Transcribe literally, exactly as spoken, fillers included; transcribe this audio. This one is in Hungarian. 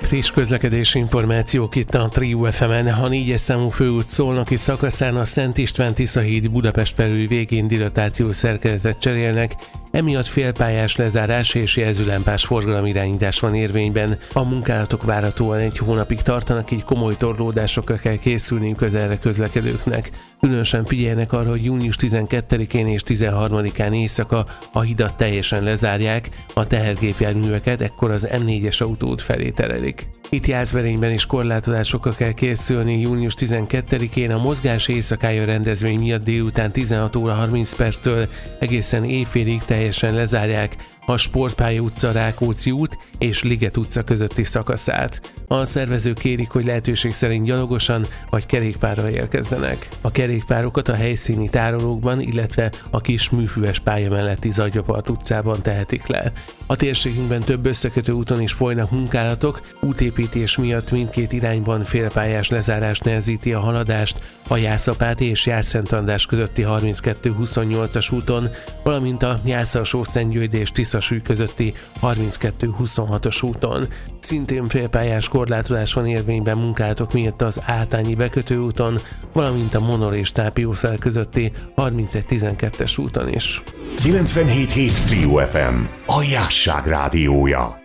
Friss közlekedési információk itt a Triu ef emen. A négyes számú főút Szolnoki szakaszán a Szent István-Tisza híd Budapest felül végén dilatációs szerkezetet cserélnek, emiatt félpályás lezárás és jelzőlámpás forgalomirányítás van érvényben. A munkálatok várhatóan egy hónapig tartanak, így komoly torlódásokra kell készülniük az erre közlekedőknek. Különösen figyeljenek arra, hogy június tizenkettedikén és tizenharmadikán éjszaka a hidat teljesen lezárják, a tehergépjárműveket ekkor az em négyes autóút felé terelik. Itt Jászberényben is korlátozásokra kell készülni. Június tizenkettedikén a mozgás éjszakája rendezvény miatt délután tizenhat óra harminc perctől egészen éjfélig teljesen lezárják a Sportpálya utca, Rákóczi út és Liget utca közötti szakaszát. A szervezők kérik, hogy lehetőség szerint gyalogosan vagy kerékpárral érkezzenek. A kerékpárokat a helyszíni tárolókban, illetve a kis műfüves pálya melletti Zagyvapart utcában tehetik le. A térségünkben több összekötő úton is folynak munkálatok, útépítés miatt mindkét irányban félpályás lezárás nehezíti a haladást a Jász-Apáti és Jász-Szent András közötti harminckettő huszonnyolcas úton, valamint a Jász-Alsó-Szentgyörgyi és Tiszasúly közötti harminckettő huszonhatos úton. Szintén félpályás korlátozás van érvényben munkálatok miatt az Átányi bekötőúton, valamint a Monor és Tápiószál közötti harmincegy tizenkettes úton is. kilencvenhét hét Triu ef em, a Jásság rádiója.